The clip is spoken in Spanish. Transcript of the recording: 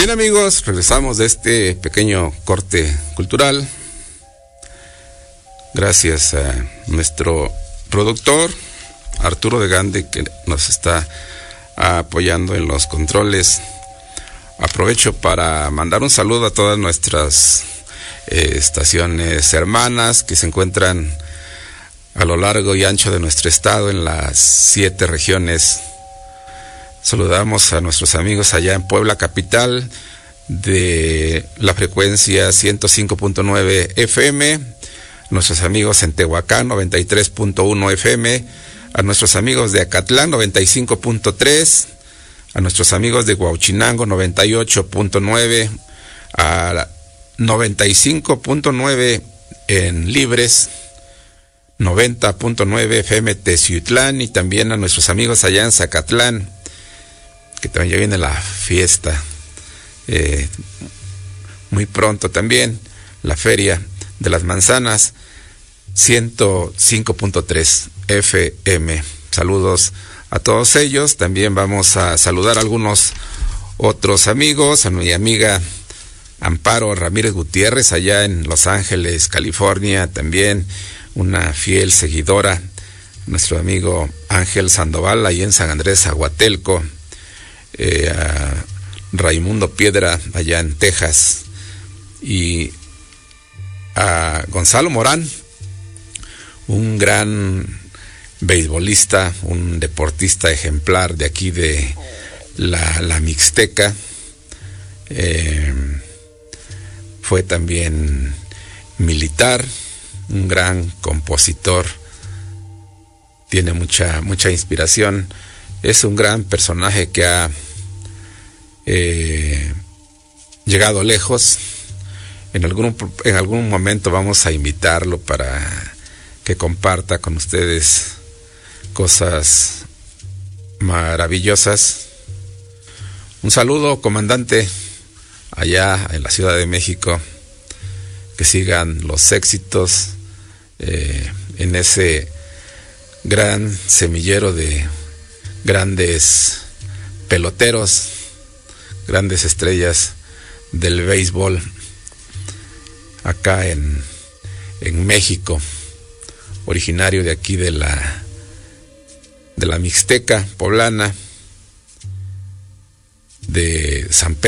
Bien, amigos, regresamos de este pequeño corte cultural. Gracias a nuestro productor Arturo de Gande, que nos está apoyando en los controles. Aprovecho para mandar un saludo a todas nuestras estaciones hermanas que se encuentran a lo largo y ancho de nuestro estado en las 7 regiones. Saludamos a nuestros amigos allá en Puebla capital de la frecuencia 105.9 FM, nuestros amigos en Tehuacán 93.1 FM, a nuestros amigos de Acatlán 95.3, a nuestros amigos de Huauchinango 98.9, a 95.9 en Libres, 90.9 FM Teciutlán, y también a nuestros amigos allá en Zacatlán, que también ya viene la fiesta, muy pronto también, la Feria de las Manzanas, 105.3 FM. Saludos a todos ellos. También vamos a saludar a algunos otros amigos, a mi amiga Amparo Ramírez Gutiérrez, allá en Los Ángeles, California, también una fiel seguidora, nuestro amigo Ángel Sandoval, ahí en San Andrés, Aguatelco, a Raimundo Piedra, allá en Texas, y a Gonzalo Morán, un gran beisbolista, un deportista ejemplar de aquí de la Mixteca. Fue también militar, un gran compositor, tiene mucha inspiración, es un gran personaje que ha llegado lejos. En algún momento vamos a invitarlo para que comparta con ustedes cosas maravillosas. Un saludo, comandante, allá en la Ciudad de México, que sigan los éxitos en ese gran semillero de grandes peloteros, grandes estrellas del béisbol acá en México, originario de aquí de la Mixteca poblana, de San Pedro